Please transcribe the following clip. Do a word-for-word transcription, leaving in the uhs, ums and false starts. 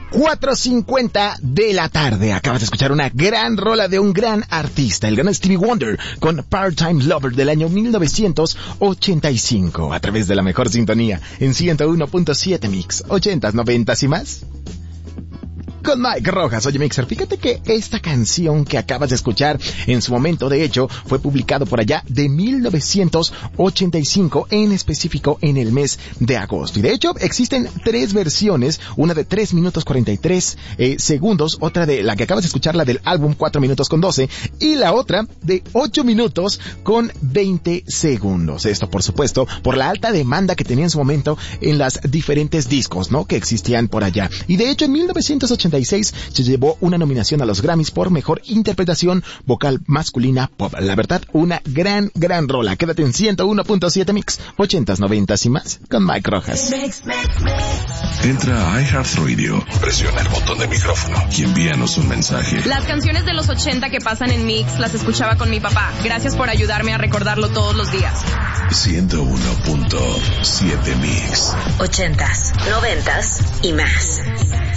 cuatro cincuenta de la tarde. Acabas de escuchar una gran rola de un gran artista, el gran Stevie Wonder, con Part-Time Lover del año mil novecientos ochenta y cinco, a través de la mejor sintonía en ciento uno punto siete Mix, ochentas, noventas y más. Con Mike Rojas. Oye, Mixer, fíjate que esta canción que acabas de escuchar en su momento, de hecho, fue publicado por allá de mil novecientos ochenta y cinco, en específico en el mes de agosto. Y de hecho, existen tres versiones, una de tres minutos cuarenta y tres eh, segundos, otra de la que acabas de escuchar, la del álbum cuatro minutos con doce, y la otra de ocho minutos con veinte segundos. Esto, por supuesto, por la alta demanda que tenía en su momento en las diferentes discos, ¿no?, que existían por allá. Y de hecho, en mil novecientos ochenta y seis se llevó una nominación a los Grammys por mejor interpretación vocal masculina pop. La verdad, una gran, gran rola. Quédate en ciento uno punto siete Mix, ochentas, noventas y más, con Mike Rojas. Entra a iHeartRadio, presiona el botón de micrófono y envíanos un mensaje. Las canciones de los ochenta que pasan en Mix las escuchaba con mi papá. Gracias por ayudarme a recordarlo todos los días. ciento uno punto siete Mix. Ochentas, noventas y más.